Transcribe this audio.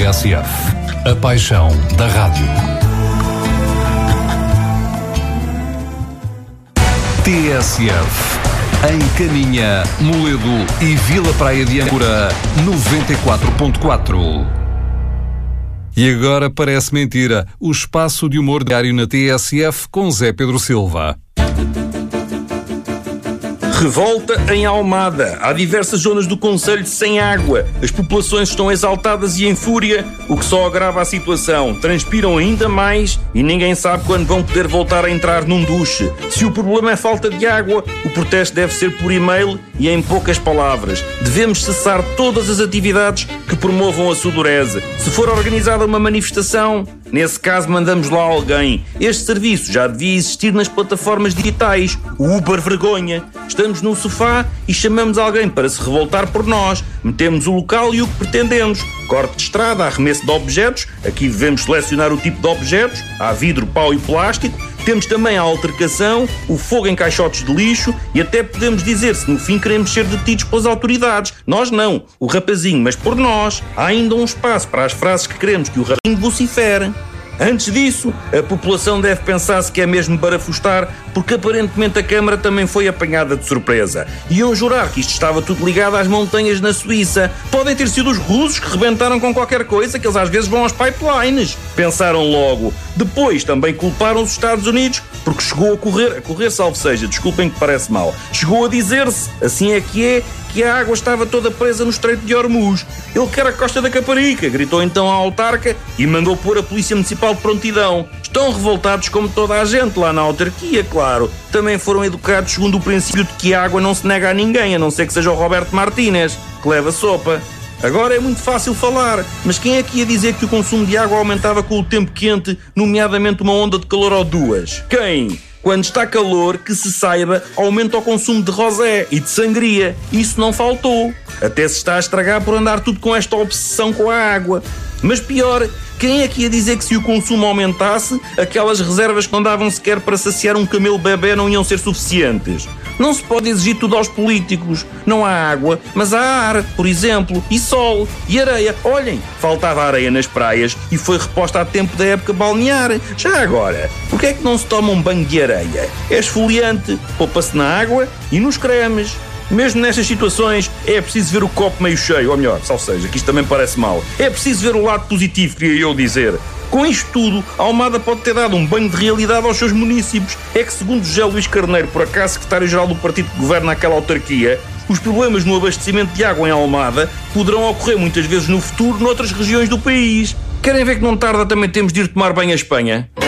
TSF, a paixão da rádio. TSF, em Caminha, Moledo e Vila Praia de Âncora, 94.4. E agora parece mentira, o espaço de humor diário na TSF com Zé Pedro Silva. Revolta em Almada. Há diversas zonas do concelho sem água. As populações estão exaltadas e em fúria, o que só agrava a situação. Transpiram ainda mais e ninguém sabe quando vão poder voltar a entrar num duche. Se o problema é falta de água, o protesto deve ser por e-mail e em poucas palavras. Devemos cessar todas as atividades que promovam a sudorese. Se for organizada uma manifestação, nesse caso mandamos lá alguém. Este serviço já devia existir nas plataformas digitais. O Uber vergonha. Estamos no sofá e chamamos alguém para se revoltar por nós. Metemos o local e o que pretendemos. Corte de estrada, arremesso de objetos. Aqui devemos selecionar o tipo de objetos. Há vidro, pau e plástico. Temos também a altercação, o fogo em caixotes de lixo e até podemos dizer se no fim queremos ser detidos pelas autoridades. Nós não, o rapazinho, mas por nós. Há ainda um espaço para as frases que queremos que o rapazinho vocifere. Antes disso, a população deve pensar se quer mesmo barafustar, porque aparentemente a Câmara também foi apanhada de surpresa. Iam jurar que isto estava tudo ligado às montanhas na Suíça. Podem ter sido os russos que rebentaram com qualquer coisa, que eles às vezes vão aos pipelines. Pensaram logo. Depois também culparam os Estados Unidos, porque chegou a correr salvo seja, desculpem que parece mal, chegou a dizer-se, assim é, que a água estava toda presa no Estreito de Hormuz. Ele quer a Costa da Caparica, gritou então a autarca e mandou pôr a Polícia Municipal de prontidão. Estão revoltados como toda a gente lá na autarquia, claro. Também foram educados segundo o princípio de que a água não se nega a ninguém, a não ser que seja o Roberto Martínez, que leva sopa. Agora é muito fácil falar, mas quem é que ia dizer que o consumo de água aumentava com o tempo quente, nomeadamente uma onda de calor ou duas? Quem? Quando está calor, que se saiba, aumenta o consumo de rosé e de sangria. Isso não faltou. Até se está a estragar por andar tudo com esta obsessão com a água. Mas pior, quem é que ia dizer que se o consumo aumentasse, aquelas reservas que não davam sequer para saciar um camelo bebê não iam ser suficientes? Não se pode exigir tudo aos políticos. Não há água, mas há ar, por exemplo, e sol, e areia. Olhem, faltava areia nas praias e foi reposta a tempo da época balnear. Já agora, porquê é que não se toma um banho de areia? É esfoliante, poupa-se na água e nos cremes. Mesmo nestas situações, é preciso ver o copo meio cheio, ou melhor, ou seja, que isto também parece mal. É preciso ver o lado positivo, queria eu dizer. Com isto tudo, a Almada pode ter dado um banho de realidade aos seus munícipes. É que, segundo José Luís Carneiro, por acaso secretário-geral do partido que governa aquela autarquia, os problemas no abastecimento de água em Almada poderão ocorrer muitas vezes no futuro noutras regiões do país. Querem ver que não tarda também temos de ir tomar banho à Espanha?